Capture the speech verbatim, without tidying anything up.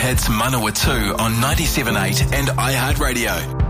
hits Manawa two on ninety-seven point eight and iHeartRadio.